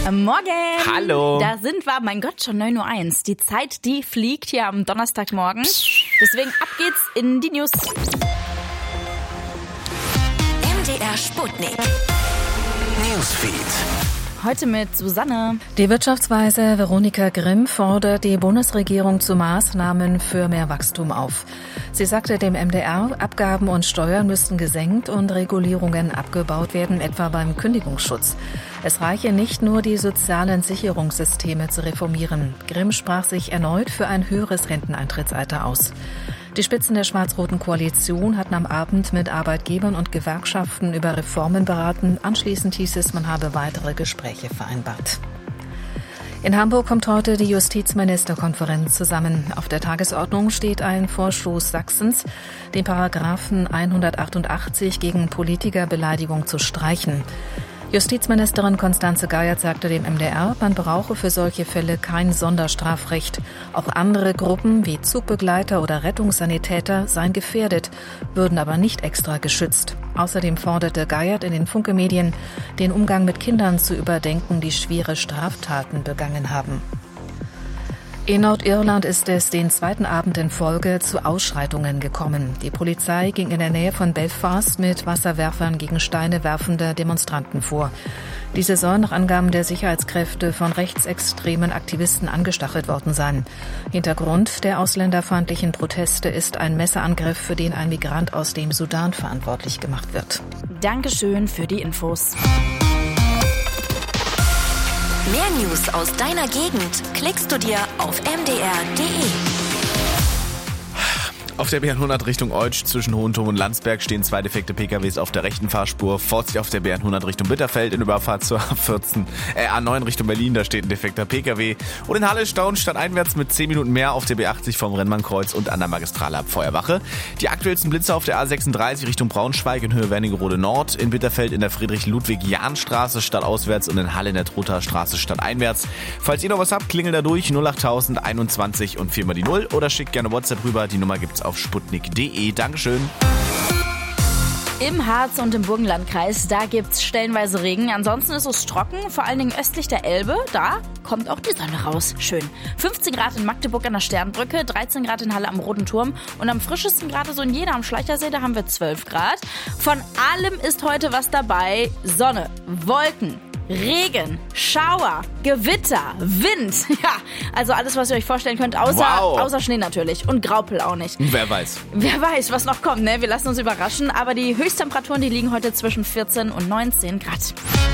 Morgen. Hallo. Da sind wir, mein Gott, schon 9:01 Uhr. Die Zeit, die fliegt hier am Donnerstagmorgen. Deswegen ab geht's in die News. MDR Sputnik. Newsfeed. Heute mit Susanne. Die Wirtschaftsweise Veronika Grimm fordert die Bundesregierung zu Maßnahmen für mehr Wachstum auf. Sie sagte dem MDR, Abgaben und Steuern müssten gesenkt und Regulierungen abgebaut werden, etwa beim Kündigungsschutz. Es reiche nicht nur, die sozialen Sicherungssysteme zu reformieren. Grimm sprach sich erneut für ein höheres Renteneintrittsalter aus. Die Spitzen der schwarz-roten Koalition hatten am Abend mit Arbeitgebern und Gewerkschaften über Reformen beraten. Anschließend hieß es, man habe weitere Gespräche vereinbart. In Hamburg kommt heute die Justizministerkonferenz zusammen. Auf der Tagesordnung steht ein Vorstoß Sachsens, den Paragraphen 188 gegen Politikerbeleidigung zu streichen. Justizministerin Constanze Geiert sagte dem MDR, man brauche für solche Fälle kein Sonderstrafrecht. Auch andere Gruppen wie Zugbegleiter oder Rettungssanitäter seien gefährdet, würden aber nicht extra geschützt. Außerdem forderte Geiert in den Funke-Medien, den Umgang mit Kindern zu überdenken, die schwere Straftaten begangen haben. In Nordirland ist es den zweiten Abend in Folge zu Ausschreitungen gekommen. Die Polizei ging in der Nähe von Belfast mit Wasserwerfern gegen Steine werfende Demonstranten vor. Diese sollen nach Angaben der Sicherheitskräfte von rechtsextremen Aktivisten angestachelt worden sein. Hintergrund der ausländerfeindlichen Proteste ist ein Messerangriff, für den ein Migrant aus dem Sudan verantwortlich gemacht wird. Dankeschön für die Infos. Mehr News aus deiner Gegend klickst du dir auf mdr.de. Auf der B100 Richtung Eutsch zwischen Hohentum und Landsberg stehen zwei defekte PKWs auf der rechten Fahrspur. Vorsicht auf der B100 Richtung Bitterfeld in Überfahrt zur A9 Richtung Berlin, da steht ein defekter PKW. Und in Halle stauen stadteinwärts mit 10 Minuten mehr auf der B80 vom Rennmannkreuz und an der Magistrale ab Feuerwache. Die aktuellsten Blitze auf der A36 Richtung Braunschweig in Höhe Wernigerode Nord, in Bitterfeld in der Friedrich-Ludwig-Jahn-Straße stadtauswärts und in Halle in der Trothaer Straße stadteinwärts. Falls ihr noch was habt, klingelt da durch 08000 21 und 4 mal die 0 oder schickt gerne WhatsApp rüber, die Nummer gibt's auf sputnik.de. Dankeschön. Im Harz und im Burgenlandkreis, da gibt's stellenweise Regen. Ansonsten ist es trocken, vor allen Dingen östlich der Elbe. Da kommt auch die Sonne raus. Schön. 15 Grad in Magdeburg an der Sternbrücke, 13 Grad in Halle am Roten Turm und am frischesten gerade so in Jena am Schleichersee, da haben wir 12 Grad. Von allem ist heute was dabei. Sonne, Wolken, Regen, Schauer, Gewitter, Wind. Ja, also alles, was ihr euch vorstellen könnt, außer Schnee natürlich. Und Graupel auch nicht. Wer weiß. Wer weiß, was noch kommt, ne? Wir lassen uns überraschen. Aber die Höchsttemperaturen, die liegen heute zwischen 14 und 19 Grad.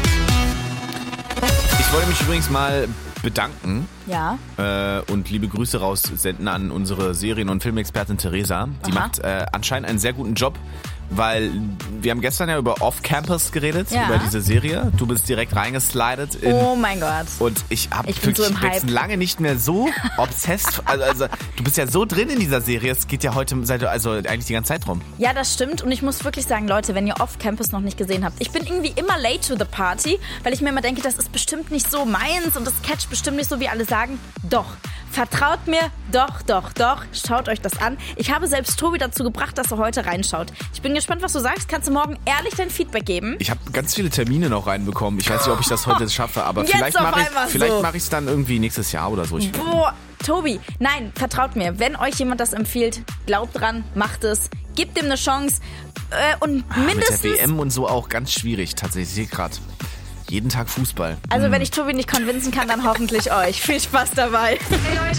Ich wollte mich übrigens mal bedanken. Ja. Und liebe Grüße raussenden an unsere Serien- und Filmexpertin Theresa. Die macht anscheinend einen sehr guten Job. Weil wir haben gestern ja über Off-Campus geredet, über diese Serie. Du bist direkt reingeslidet. Oh mein Gott. Und ich bin so im Hype. Lange nicht mehr so obsessed. Also du bist ja so drin in dieser Serie. Es geht ja heute eigentlich die ganze Zeit rum. Ja, das stimmt. Und ich muss wirklich sagen, Leute, wenn ihr Off-Campus noch nicht gesehen habt, ich bin irgendwie immer late to the party, weil ich mir immer denke, das ist bestimmt nicht so meins und das catcht bestimmt nicht so, wie alle sagen. Doch. Vertraut mir, doch. Schaut euch das an. Ich habe selbst Tobi dazu gebracht, dass er heute reinschaut. Ich bin gespannt, was du sagst. Kannst du morgen ehrlich dein Feedback geben? Ich habe ganz viele Termine noch reinbekommen. Ich weiß nicht, ob ich das heute schaffe, aber vielleicht mache ich es dann irgendwie nächstes Jahr oder so. Boah, Tobi, nein, vertraut mir. Wenn euch jemand das empfiehlt, glaubt dran, macht es. Gebt ihm eine Chance. Und mindestens... Mit der WM und so auch ganz schwierig tatsächlich. Ich sehe gerade. Jeden Tag Fußball. Also wenn ich Tobi nicht convincen kann, dann hoffentlich euch. Viel Spaß dabei.